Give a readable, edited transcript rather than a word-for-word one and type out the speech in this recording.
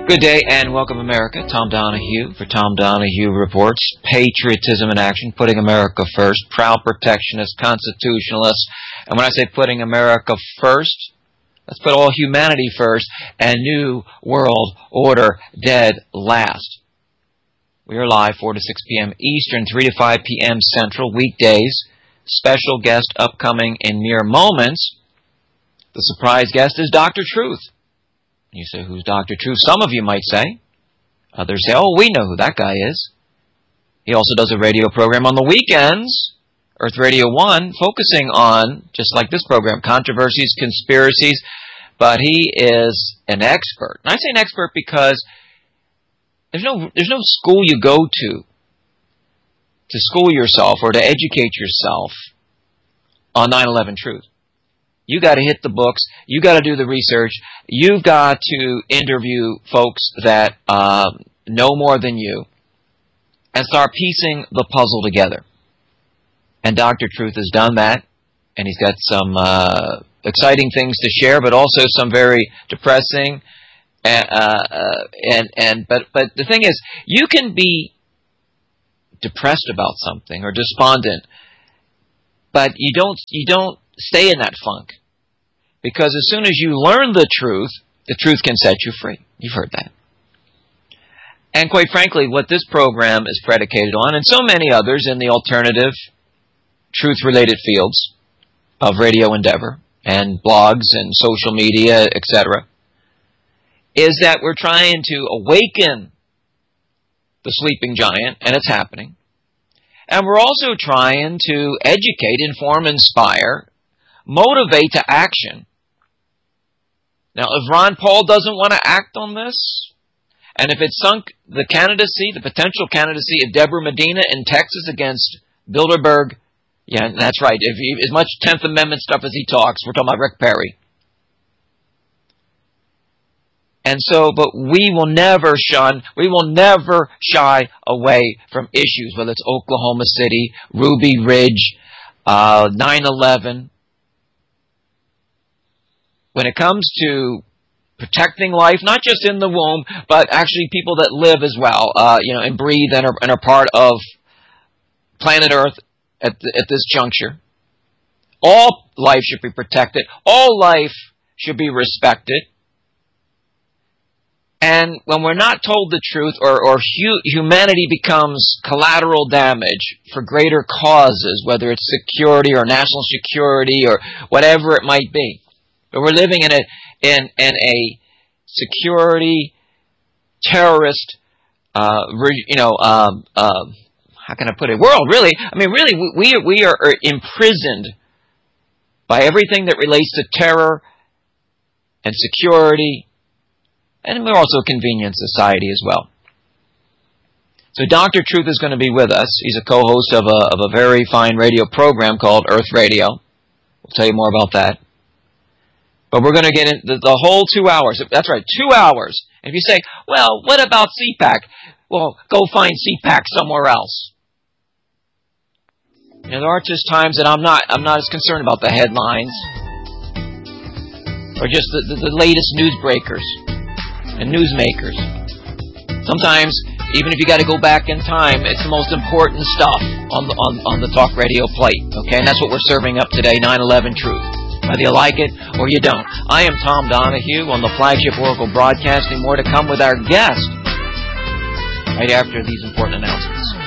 Good day and welcome, America. Tom Donahue for Tom Donahue Reports. Patriotism in action, putting America first. Proud protectionist, constitutionalist. And when I say putting America first, let's put all humanity first and New World Order dead last. We are live 4 to 6 p.m. Eastern, 3 to 5 p.m. Central, weekdays. Special guest upcoming in mere moments. The surprise guest is Dr. Truth. You say, who's Dr. Truth? Some of you might say. Others say, oh, we know who that guy is. He also does a radio program on the weekends, Earth Radio 1, focusing on, just like this program, controversies, conspiracies. But he is an expert. And I say an expert because there's no school you go to school yourself or to educate yourself on 9/11 truth. You got to hit the books. You got to do the research. You've got to interview folks that know more than you and start piecing the puzzle together. And Dr. Truth has done that, and he's got some exciting things to share, but also some very depressing. But the thing is, you can be depressed about something or despondent, but you don't stay in that funk. Because as soon as you learn the truth can set you free. You've heard that. And quite frankly, what this program is predicated on, and so many others in the alternative, truth-related fields of radio endeavor and blogs and social media, etc., is that we're trying to awaken the sleeping giant, and it's happening. And we're also trying to educate, inform, inspire, motivate to action. Now, if Ron Paul doesn't want to act on this, and if it sunk the candidacy, the potential candidacy of Deborah Medina in Texas against Bilderberg, yeah, that's right, if he, as much 10th Amendment stuff as he talks, we're talking about Rick Perry. And so, but we will never shy away from issues, whether it's Oklahoma City, Ruby Ridge, 9/11. When it comes to protecting life, not just in the womb, but actually people that live as well, and breathe and are part of planet Earth at this juncture. All life should be protected. All life should be respected. And when we're not told the truth, or humanity becomes collateral damage for greater causes, whether it's security or national security or whatever it might be, but we're living in a security terrorist, how can I put it? World, really. I mean, really, we are imprisoned by everything that relates to terror and security. And we're also a convenient society as well. So Dr. Truth is going to be with us. He's a co-host of a very fine radio program called Earth Radio. We'll tell you more about that. But we're going to get into the whole 2 hours. That's right, 2 hours. And if you say, well, what about CPAC? Well, go find CPAC somewhere else. There are just times that I'm not as concerned about the headlines or just the latest news breakers and newsmakers. Sometimes, even if you got to go back in time, it's the most important stuff on the talk radio plate. Okay, and that's what we're serving up today, 9/11 Truth. Whether you like it or you don't. I am Tom Donahue on the flagship Oracle Broadcasting. More to come with our guest right after these important announcements.